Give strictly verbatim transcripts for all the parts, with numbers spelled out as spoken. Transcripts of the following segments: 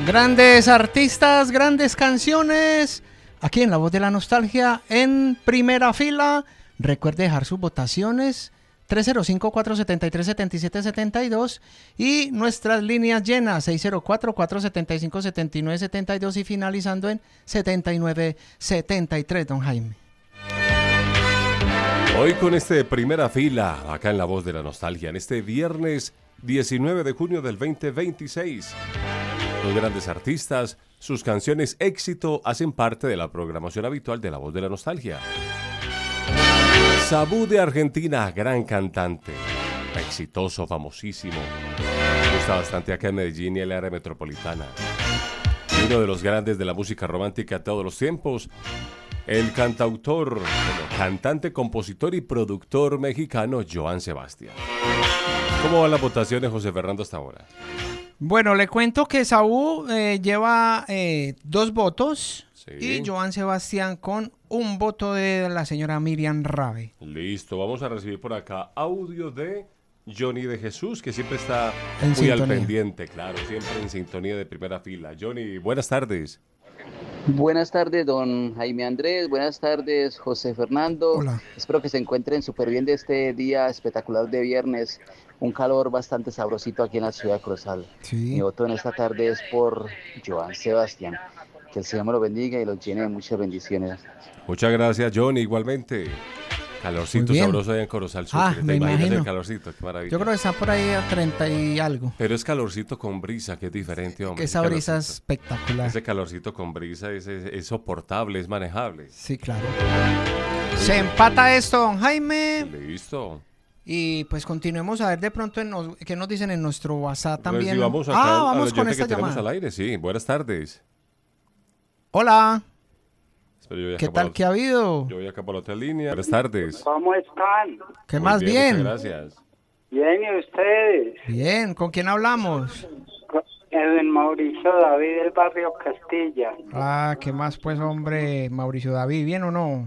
Grandes artistas, grandes canciones. Aquí en La Voz de la Nostalgia, en primera fila. Recuerde dejar sus votaciones. tres cero cinco, cuatro siete tres, siete siete siete dos y nuestras líneas llenas seis cero cuatro, cuatro siete cinco, siete nueve siete dos y finalizando en setenta y nueve setenta y tres, don Jaime. Hoy con este primera fila, acá en La Voz de la Nostalgia, en este viernes diecinueve de junio del veinte veintiséis. Los grandes artistas, sus canciones éxito hacen parte de la programación habitual de La Voz de la Nostalgia. Sabú de Argentina, gran cantante, exitoso, famosísimo. Me gusta bastante acá en Medellín y en el área metropolitana. Uno de los grandes de la música romántica de todos los tiempos. El cantautor, bueno, cantante, compositor y productor mexicano Joan Sebastián. ¿Cómo van las votaciones, José Fernando, hasta ahora? Bueno, le cuento que Saúl eh, lleva eh, dos votos sí. Y Joan Sebastián con un voto de la señora Miriam Rabe. Listo, vamos a recibir por acá audio de Johnny de Jesús, que siempre está en muy sintonía. Al pendiente, claro, siempre en sintonía de primera fila. Johnny, buenas tardes. Buenas tardes, don Jaime Andrés. Buenas tardes, José Fernando. Hola. Espero que se encuentren súper bien de este día espectacular de viernes. Un calor bastante sabrosito aquí en la ciudad de Corozal. Sí. Mi voto en esta tarde es por Joan Sebastián. Que el Señor me lo bendiga y los llene de muchas bendiciones. Muchas gracias, Johnny. Igualmente. Calorcito sabroso allá en Corozal Sur. Ah, ¿Te me imaginas imagino. el calorcito? Qué maravilla. Yo creo que está por ahí a treinta y algo. Pero es calorcito con brisa, que es diferente, hombre. Esa brisa es espectacular. Ese calorcito con brisa es, es, es soportable, es manejable. Sí, claro. Se empata esto, don Jaime. Listo. Y pues continuemos a ver de pronto en nos, qué nos dicen en nuestro WhatsApp también. Pues si vamos acá ah, a vamos la con oyente esta que tenemos llamada. al aire, sí. Buenas tardes. Hola. Espera, yo voy ¿Qué acá tal? por ¿Qué ha habido? Yo voy acá por la otra línea. Buenas tardes. ¿Cómo están? ¿Qué Muy más bien? Muchas gracias. Bien, ¿y ustedes? Bien, ¿con quién hablamos? Edwin Mauricio David del barrio Castilla. Ah, ¿qué más pues, hombre? Mauricio David, ¿bien o no?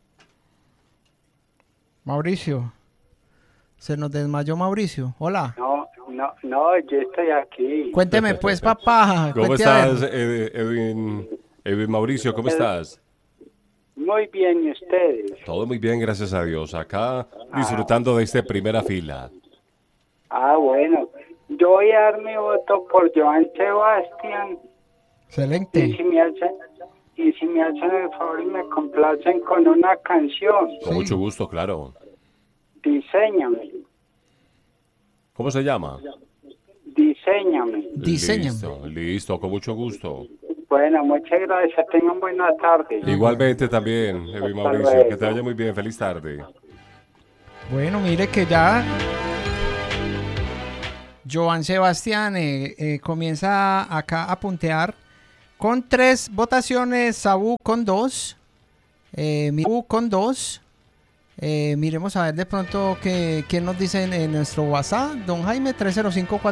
Mauricio. ¿Se nos desmayó Mauricio? Hola. No, no, no, yo estoy aquí. Cuénteme pues, papá. ¿Cómo Cuente a ver. estás, Ed- Edwin, Edwin Mauricio? ¿Cómo Ed- estás? Muy bien, ¿y ustedes? Todo muy bien, gracias a Dios. Acá disfrutando de esta primera fila. Ah, bueno. Yo voy a dar mi voto por Joan Sebastián. Y Excelente. si me hacen, y si me hacen el favor y me complacen con una canción, Con Sí. mucho gusto, claro. Diséñame. ¿Cómo se llama? Diséñame. Diseñame. Listo, listo, con mucho gusto. Bueno, muchas gracias. Tengan buena tarde. Igualmente también, Edwin Hasta Mauricio. luego. Que te vaya muy bien. Feliz tarde. Bueno, mire que ya Joan Sebastián eh, eh, comienza acá a puntear con tres votaciones, Sabu con dos, eh, Miru con dos. Eh, miremos a ver de pronto qué, qué nos dicen en nuestro WhatsApp, don Jaime tres cero cinco cuatro